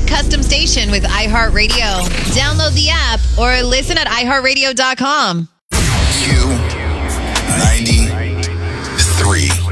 custom station with iHeartRadio. Download the app or listen at iHeartRadio.com. Q93.